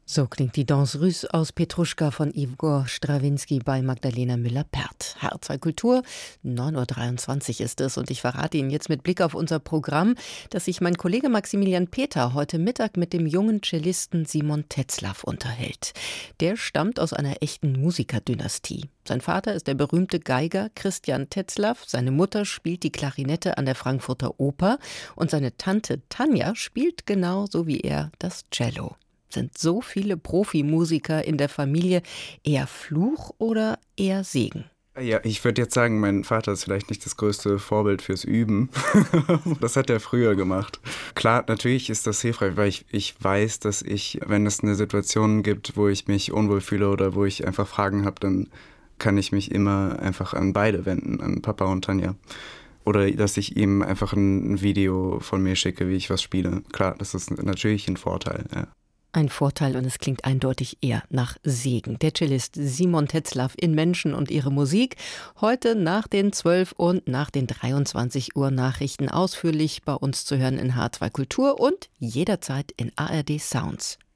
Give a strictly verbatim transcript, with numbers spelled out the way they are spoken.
So klingt die Danse Russe aus Petruschka von Igor Strawinski bei Magdalena Müller-Perth. H R zwei Kultur, neun Uhr dreiundzwanzig ist es und ich verrate Ihnen jetzt mit Blick auf unser Programm, dass sich mein Kollege Maximilian Peter heute Mittag mit dem jungen Cellisten Simon Tetzlaff unterhält. Der stammt aus einer echten Musikerdynastie. Sein Vater ist der berühmte Geiger Christian Tetzlaff, seine Mutter spielt die Klarinette an der Frankfurter Oper und seine Tante Tanja spielt genauso wie er das Cello. Sind so viele Profimusiker in der Familie eher Fluch oder eher Segen? Ja, ich würde jetzt sagen, mein Vater ist vielleicht nicht das größte Vorbild fürs Üben. Das hat er früher gemacht. Klar, natürlich ist das hilfreich, weil ich, ich weiß, dass ich, wenn es eine Situation gibt, wo ich mich unwohl fühle oder wo ich einfach Fragen habe, dann kann ich mich immer einfach an beide wenden, an Papa und Tanja. Oder dass ich ihm einfach ein Video von mir schicke, wie ich was spiele. Klar, das ist natürlich ein Vorteil, ja. Ein Vorteil und es klingt eindeutig eher nach Segen. Der Cellist Simon Tetzlaff in Menschen und ihre Musik. Heute nach den zwölf und nach den dreiundzwanzig Uhr Nachrichten ausführlich bei uns zu hören in H R zwei Kultur und jederzeit in A R D Sounds.